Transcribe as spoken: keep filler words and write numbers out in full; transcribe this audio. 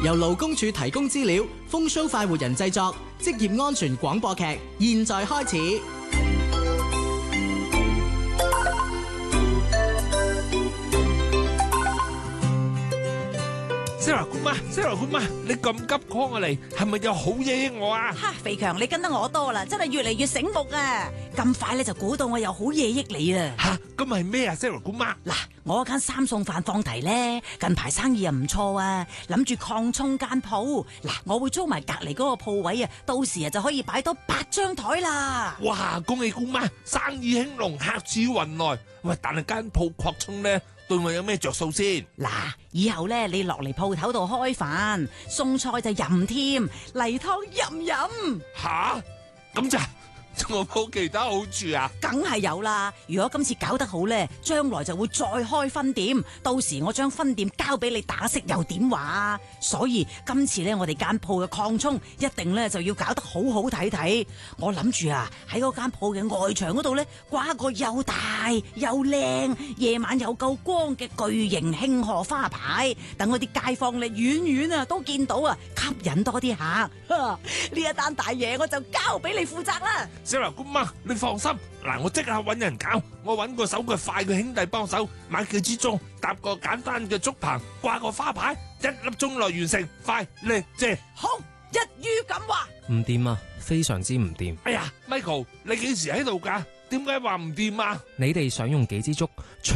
由勞工處提供資料，風騷快活人製作，職業安全廣播劇，現在開始。 Sarah 姑媽 ，Sarah 姑媽，你咁急 call 我嚟，係咪有好嘢益我啊？ 哈，肥強，你跟得我多啦，真係越嚟越醒目啊！咁快咧就估到我有好嘢益你啦！ 吓，咁係咩啊 ？Sarah 姑媽， 嗱，我間三餸飯放題咧，近排生意又唔錯啊，諗住擴充間鋪，嗱，我會租埋隔籬嗰個鋪位啊，到時啊就可以擺多八張台啦！ 哇，恭喜姑媽，生意興隆，客似雲來。喂，但係間鋪擴充咧，對我有咩着數先？ 嗱，以後咧你落嚟鋪頭度開飯，餸菜就任添，例湯任飲。 吓，咁咋？仲有冇其他好處啊？ 梗係有啦！如果今次搞得好咧，將來就會再開分店，到時我將分店交俾你打識又點話？所以今次咧，我哋間鋪嘅擴充一定咧就要搞得好好睇睇。我諗住啊，喺嗰間鋪嘅外牆嗰度咧掛一個又大又靚、夜晚又夠光嘅巨型慶賀花牌，等嗰啲街坊咧遠遠啊都見到啊，吸引多啲客。呢一單大嘢我就交俾你負責啦。 Sarah 姑媽，你放心，嗱，我即刻搵人搞，我搵個手腳快嘅兄弟幫手，買幾支鐘，搭個簡單嘅竹棚，掛個花牌，一粒鐘內完成，快靚正。 好，一於咁話。 唔掂啊，非常之唔掂。 哎呀 ，Michael，你幾時喺度噶？點解話唔掂啊？ 你哋想用幾支竹？